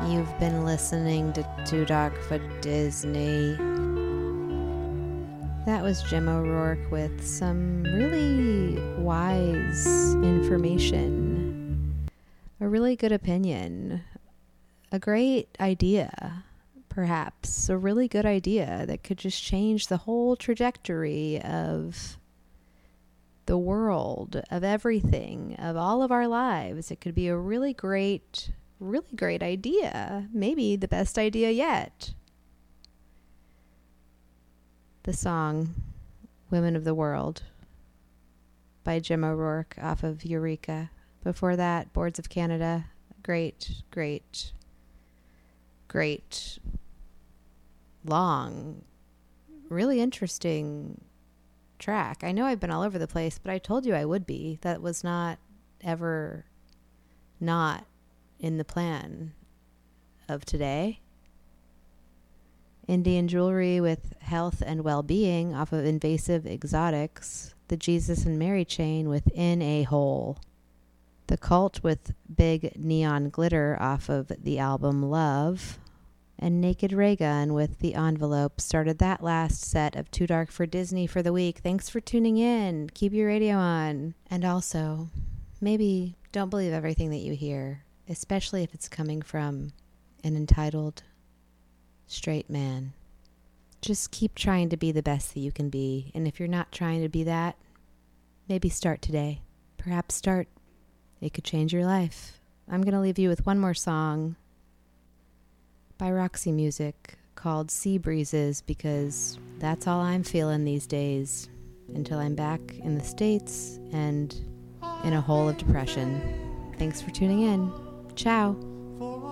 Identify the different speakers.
Speaker 1: You've been listening to Too Dark for Disney. That was Jim O'Rourke with some really wise information, a really good opinion, a great idea, perhaps, a really good idea that could just change the whole trajectory of the world, of everything, of all of our lives. It could be a really great idea, maybe the best idea yet. The song Women of the World by Jim O'Rourke off of Eureka. Before that, Boards of Canada. Great, long, really interesting track. I know I've been all over the place, but I told you I would be. That was not ever not in the plan of today. Indian Jewelry with Health and Well-Being off of Invasive Exotics. The Jesus and Mary Chain with In a Hole. The Cult with Big Neon Glitter off of the album Love. And Naked Ray Gun with The Envelope started that last set of Too Dark for Disney for the week. Thanks for tuning in. Keep your radio on. And also, maybe don't believe everything that you hear, especially if it's coming from an entitled straight man. Just keep trying to be the best that you can be. And if you're not trying to be that, maybe start today. Perhaps start. It could change your life. I'm going to leave you with one more song by Roxy Music called Sea Breezes, because that's all I'm feeling these days until I'm back in the States and in a hole of depression. Thanks for tuning in. Ciao.